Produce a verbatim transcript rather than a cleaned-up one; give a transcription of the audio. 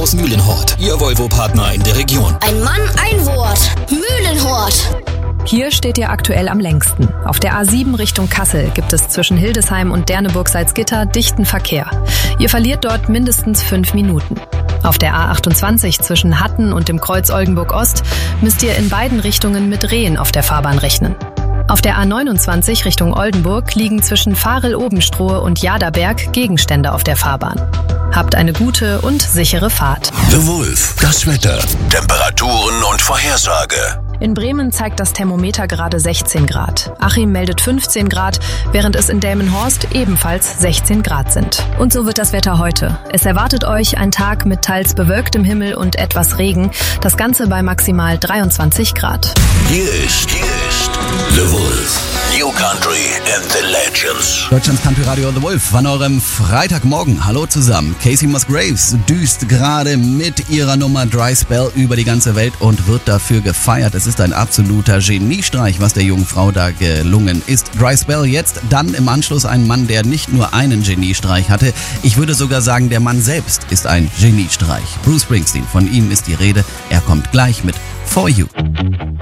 Aus Mühlenhort, Ihr Volvo-Partner in der Region. Ein Mann, ein Wort. Mühlenhort. Hier steht ihr aktuell am längsten. Auf der A sieben Richtung Kassel gibt es zwischen Hildesheim und Derneburg-Salzgitter dichten Verkehr. Ihr verliert dort mindestens fünf Minuten. Auf der A achtundzwanzig zwischen Hatten und dem Kreuz Oldenburg-Ost müsst ihr in beiden Richtungen mit Rehen auf der Fahrbahn rechnen. Auf der A neunundzwanzig Richtung Oldenburg liegen zwischen Varel-Obenstrohe und Jaderberg Gegenstände auf der Fahrbahn. Habt eine gute und sichere Fahrt. The Wolf, das Wetter, Temperaturen und Vorhersage. In Bremen zeigt das Thermometer gerade sechzehn Grad. Achim meldet fünfzehn Grad, während es in Delmenhorst ebenfalls sechzehn Grad sind. Und so wird das Wetter heute. Es erwartet euch ein Tag mit teils bewölktem Himmel und etwas Regen. Das Ganze bei maximal dreiundzwanzig Grad. Hier ist, hier ist The Wolf. New Country and the Legends. Deutschlands Country Radio The Wolf an eurem Freitagmorgen. Hallo zusammen. Casey Musgraves düst gerade mit ihrer Nummer Dry Spell über die ganze Welt und wird dafür gefeiert. Es ist ein absoluter Geniestreich, was der jungen Frau da gelungen ist. Dry Spell jetzt, dann im Anschluss ein Mann, der nicht nur einen Geniestreich hatte. Ich würde sogar sagen, der Mann selbst ist ein Geniestreich. Bruce Springsteen, von ihm ist die Rede. Er kommt gleich mit For You.